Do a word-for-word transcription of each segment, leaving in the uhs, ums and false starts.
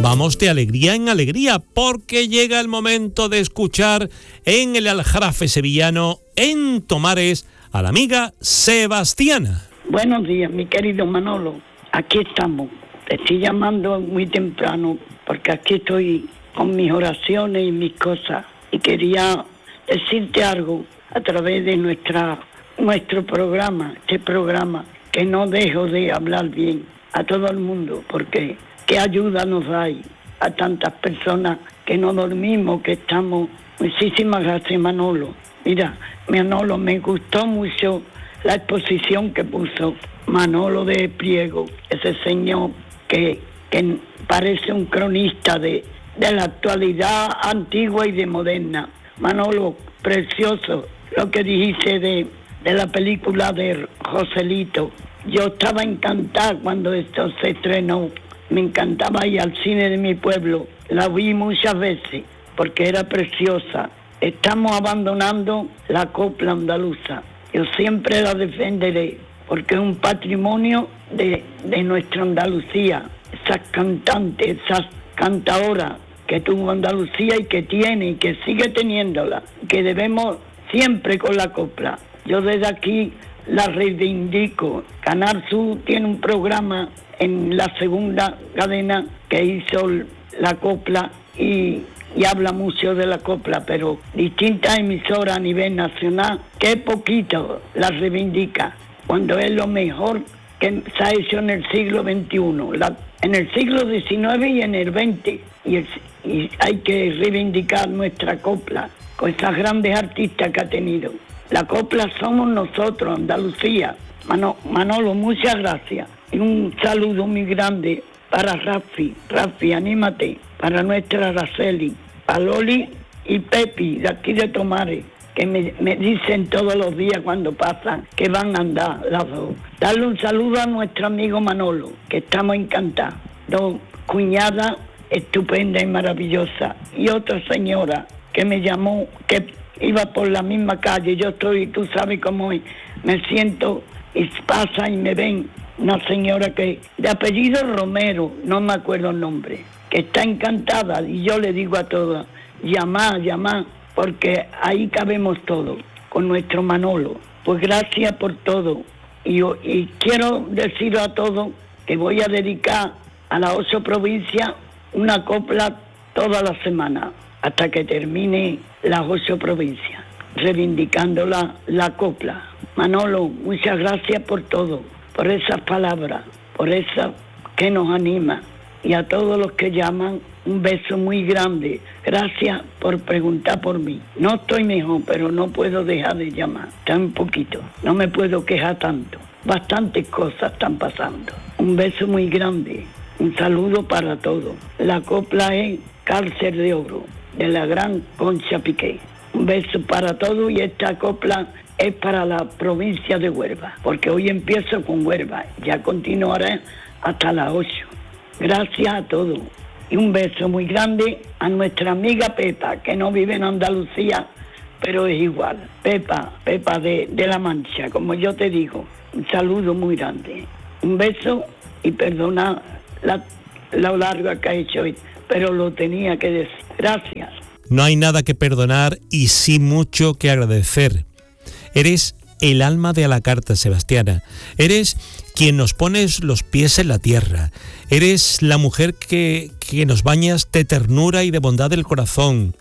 Vamos de alegría en alegría, porque llega el momento de escuchar en el Aljarafe sevillano, en Tomares, a la amiga Sebastiana. Buenos días, mi querido Manolo. Aquí estamos. Te estoy llamando muy temprano, porque aquí estoy con mis oraciones y mis cosas. Y quería decirte algo a través de nuestra nuestro programa, este programa, que no dejo de hablar bien a todo el mundo, porque qué ayuda nos dais a tantas personas que no dormimos, que estamos. Muchísimas gracias, Manolo. Mira, Manolo, me gustó mucho la exposición que puso Manolo de Priego, ese señor que, que parece un cronista de, de la actualidad antigua y de moderna. Manolo, precioso lo que dijiste de, de la película de Joselito. Yo estaba encantada cuando esto se estrenó. Me encantaba ir al cine de mi pueblo. La vi muchas veces porque era preciosa. Estamos abandonando la copla andaluza. Yo siempre la defenderé porque es un patrimonio de, de nuestra Andalucía. Esas cantantes, esas cantadoras que tuvo Andalucía y que tiene y que sigue teniéndola. Que debemos siempre con la copla. Yo desde aquí la reivindico. Canal Sur tiene un programa en la segunda cadena que hizo la copla y, y habla mucho de la copla, pero distintas emisoras a nivel nacional, que poquito la reivindica, cuando es lo mejor que se ha hecho en el siglo veintiuno, la, en el siglo diecinueve y en el veinte, y, el, y hay que reivindicar nuestra copla con esas grandes artistas que ha tenido. La copla somos nosotros, Andalucía. Mano, Manolo, muchas gracias. Y un saludo muy grande para Rafi. Rafi, anímate. Para nuestra Araceli, para Loli y Pepi, de aquí de Tomares, que me, me dicen todos los días cuando pasan que van a andar las dos. Darle un saludo a nuestro amigo Manolo, que estamos encantados. Dos cuñadas estupenda y maravillosa. Y otra señora que me llamó, que iba por la misma calle. Yo estoy, tú sabes cómo es, me siento y pasa y me ven. Una señora que de apellido Romero, no me acuerdo el nombre, que está encantada, y yo le digo a todas, llamá, llamá, porque ahí cabemos todos, con nuestro Manolo. Pues gracias por todo, y, y quiero decir a todos que voy a dedicar a las ocho provincias una copla toda la semana, hasta que termine las ocho provincias, reivindicando la, la copla. Manolo, muchas gracias por todo, por esas palabras, por esa que nos anima. Y a todos los que llaman, un beso muy grande. Gracias por preguntar por mí. No estoy mejor, pero no puedo dejar de llamar. Tan poquito, no me puedo quejar tanto. Bastantes cosas están pasando. Un beso muy grande. Un saludo para todos. La copla es Cárcel de Oro, de la gran Concha Piqué. Un beso para todos, y esta copla es para la provincia de Huelva, porque hoy empiezo con Huelva, ya continuaré hasta las ocho. Gracias a todos y un beso muy grande a nuestra amiga Pepa, que no vive en Andalucía, pero es igual. Pepa, Pepa de, de La Mancha, como yo te digo. Un saludo muy grande. Un beso y perdona la, lo largo que ha hecho hoy, pero lo tenía que decir. Gracias. No hay nada que perdonar y sí mucho que agradecer. Eres el alma de a la carta, Sebastiana. Eres quien nos pones los pies en la tierra. Eres la mujer que, que nos bañas de ternura y de bondad del corazón.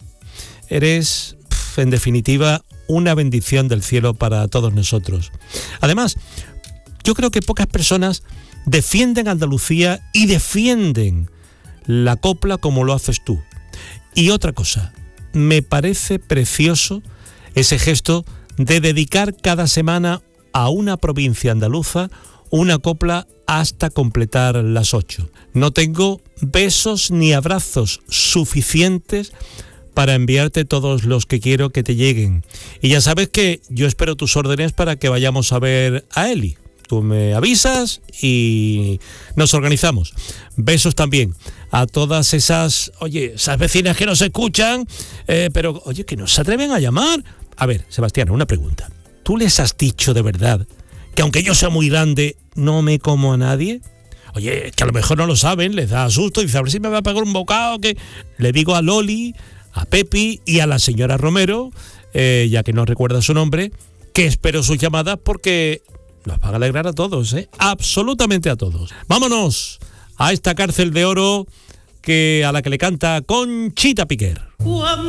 Eres, en definitiva, una bendición del cielo para todos nosotros. Además, yo creo que pocas personas defienden a Andalucía y defienden la copla como lo haces tú. Y otra cosa, me parece precioso ese gesto de dedicar cada semana a una provincia andaluza una copla hasta completar las ocho. No tengo besos ni abrazos suficientes para enviarte todos los que quiero que te lleguen. Y ya sabes que yo espero tus órdenes para que vayamos a ver a Eli. Tú me avisas y nos organizamos. Besos también a todas esas, oye, esas vecinas que nos escuchan, eh, pero, oye, que no se atreven a llamar. A ver, Sebastián, una pregunta. ¿Tú les has dicho de verdad que aunque yo sea muy grande, no me como a nadie? Oye, que a lo mejor no lo saben, les da susto, dice, a ver si me va a pegar un bocado, que le digo a Loli, a Pepi y a la señora Romero, eh, ya que no recuerda su nombre, que espero sus llamadas porque nos van a alegrar a todos, ¿eh? Absolutamente a todos. Vámonos a esta cárcel de oro que a la que le canta Conchita Piquer.